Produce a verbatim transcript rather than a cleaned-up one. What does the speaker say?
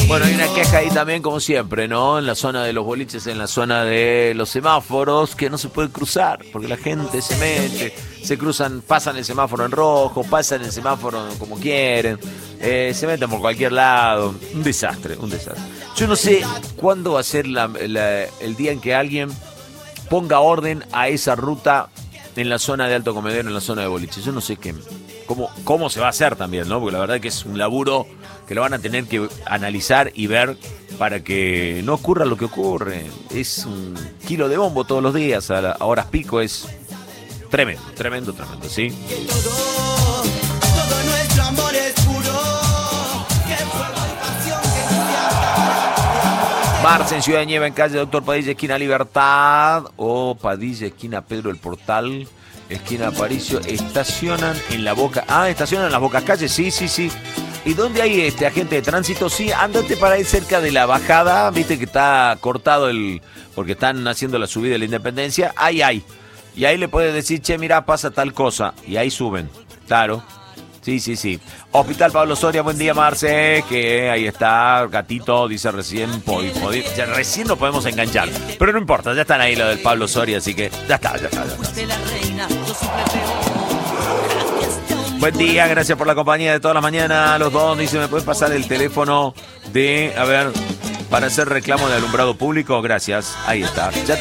Bueno, hay una queja ahí también, como siempre, ¿no? En la zona de los boliches, en la zona de los semáforos, que no se puede cruzar, porque la gente se mete, se cruzan, pasan el semáforo en rojo, pasan el semáforo como quieren, eh, se meten por cualquier lado. Un desastre, un desastre. Yo no sé cuándo va a ser la, la, el día en que alguien ponga orden a esa ruta en la zona de Alto Comedero, en la zona de boliches. Yo no sé qué, cómo, cómo se va a hacer también, ¿no? Porque la verdad que es un laburo que lo van a tener que analizar y ver para que no ocurra lo que ocurre. Es un kilo de bombo todos los días, a, la, a horas pico, es tremendo, tremendo, tremendo, ¿sí? Todo, todo nuestro amor es puro. Marce en Ciudad de Nieva, en calle Doctor Padilla, esquina Libertad, o Padilla, esquina Pedro el Portal, esquina Aparicio, estacionan en la boca, ah, estacionan en las Bocas Calles, sí, sí, sí. ¿Y dónde hay este agente de tránsito? Sí, andate para ahí cerca de la bajada, viste que está cortado el, porque están haciendo la subida de la Independencia, ahí hay. Y ahí le puedes decir, che, mirá, pasa tal cosa, y ahí suben, claro. Sí, sí, sí. Hospital Pablo Soria, buen día, Marce, que ahí está, gatito, dice recién, pod, pod, ya recién lo podemos enganchar, pero no importa, ya están ahí lo del Pablo Soria, así que ya está, ya está, ya está. Buen día, gracias por la compañía de todas las mañanas, los dos, dice, ¿me puedes pasar el teléfono de, a ver, para hacer reclamo de alumbrado público? Gracias, ahí está. Ya